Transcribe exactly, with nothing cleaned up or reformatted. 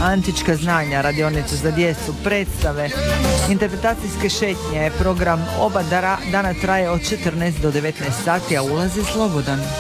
antička znanja, radionicu za djecu, predstave, interpretacijske šetnje. Program oba dara, dana traje od četrnaest do devetnaest sati, a ulaz je slobodan.